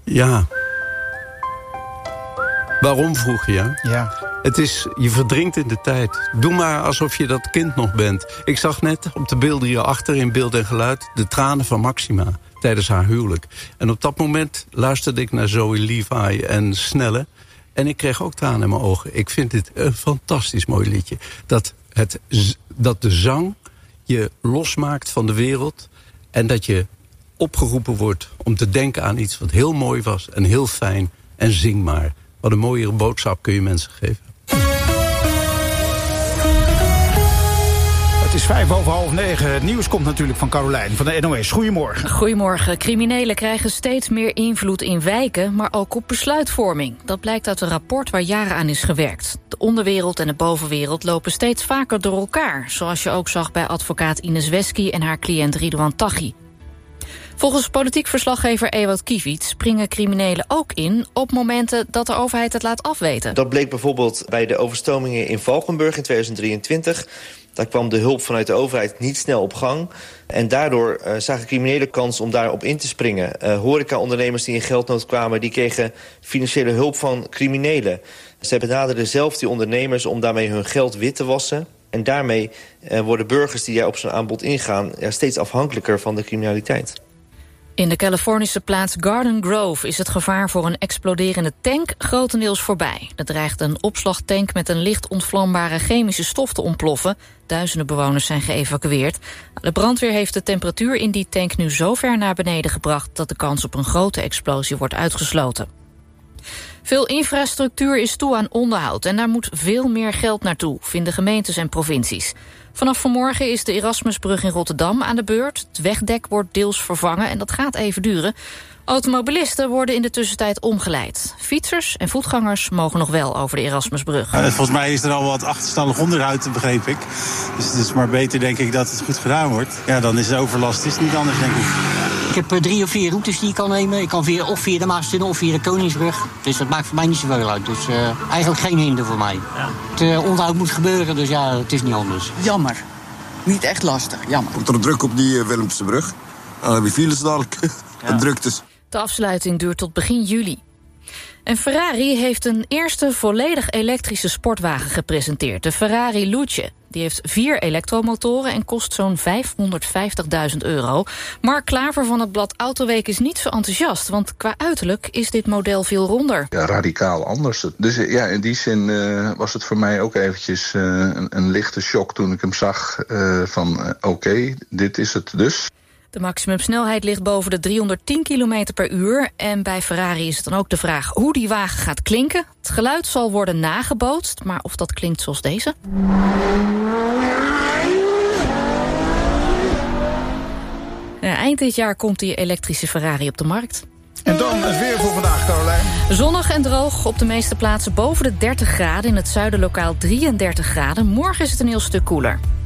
Ja. Waarom, vroeg je? Ja. Het is, je verdrinkt in de tijd. Doe maar alsof je dat kind nog bent. Ik zag net op de beelden hierachter in beeld en geluid de tranen van Maxima tijdens haar huwelijk. En op dat moment luisterde ik naar Zoe Levi en Snelle. En ik kreeg ook tranen in mijn ogen. Ik vind dit een fantastisch mooi liedje. Dat de zang je losmaakt van de wereld. En dat je opgeroepen wordt om te denken aan iets wat heel mooi was en heel fijn. En zing maar. Wat een mooiere boodschap kun je mensen geven. Het is 9:05. Het nieuws komt natuurlijk van Carolijn van de NOS. Goedemorgen. Goedemorgen. Criminelen krijgen steeds meer invloed in wijken, maar ook op besluitvorming. Dat blijkt uit een rapport waar jaren aan is gewerkt. De onderwereld en de bovenwereld lopen steeds vaker door elkaar. Zoals je ook zag bij advocaat Ines Wesky en haar cliënt Ridouan Taghi. Volgens politiek verslaggever Ewout Kiviet springen criminelen ook in op momenten dat de overheid het laat afweten. Dat bleek bijvoorbeeld bij de overstromingen in Valkenburg in 2023. Daar kwam de hulp vanuit de overheid niet snel op gang. En daardoor zagen criminelen kans om daarop in te springen. Horeca-ondernemers die in geldnood kwamen, die kregen financiële hulp van criminelen. Zij benaderden zelf die ondernemers om daarmee hun geld wit te wassen. En daarmee worden burgers die op zo'n aanbod ingaan steeds afhankelijker van de criminaliteit. In de Californische plaats Garden Grove is het gevaar voor een exploderende tank grotendeels voorbij. Er dreigt een opslagtank met een licht ontvlambare chemische stof te ontploffen. Duizenden bewoners zijn geëvacueerd. De brandweer heeft de temperatuur in die tank nu zo ver naar beneden gebracht dat de kans op een grote explosie wordt uitgesloten. Veel infrastructuur is toe aan onderhoud en daar moet veel meer geld naartoe, vinden gemeentes en provincies. Vanaf vanmorgen is de Erasmusbrug in Rotterdam aan de beurt. Het wegdek wordt deels vervangen en dat gaat even duren. Automobilisten worden in de tussentijd omgeleid. Fietsers en voetgangers mogen nog wel over de Erasmusbrug. Volgens mij is er al wat achterstallig onderhoud, begreep ik. Dus het is maar beter, denk ik, dat het goed gedaan wordt. Ja, dan is de overlast niet anders, denk ik. Ik heb 3 of 4 routes die ik kan nemen. Ik kan of via de Maastunnel of via de Koningsbrug. Dus dat maakt voor mij niet zoveel uit. Dus eigenlijk geen hinder voor mij. Ja. Het onderhoud moet gebeuren, dus ja, het is niet anders. Jammer. Niet echt lastig, jammer. Komt er druk op die Willemse brug? Dan heb je files dadelijk. En druktes. De afsluiting duurt tot begin juli. En Ferrari heeft een eerste volledig elektrische sportwagen gepresenteerd. De Ferrari Luce. Die heeft 4 elektromotoren en kost zo'n €550.000. Mark Klaver van het blad Autoweek is niet zo enthousiast, want qua uiterlijk is dit model veel ronder. Ja, radicaal anders. Dus ja, in die zin was het voor mij ook eventjes een lichte shock toen ik hem zag van oké, dit is het dus. De maximumsnelheid ligt boven de 310 km per uur. En bij Ferrari is het dan ook de vraag hoe die wagen gaat klinken. Het geluid zal worden nagebootst, maar of dat klinkt zoals deze? Eind dit jaar komt die elektrische Ferrari op de markt. En dan het weer voor vandaag, Carolijn. Zonnig en droog, op de meeste plaatsen boven de 30 graden. In het zuiden lokaal 33 graden. Morgen is het een heel stuk koeler.